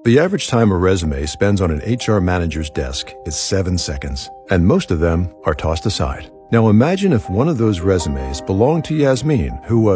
The average time a resume spends on an HR manager's desk is 7 seconds, and most of them are tossed aside. Now imagine if one of those resumes belonged to Yasmin, who was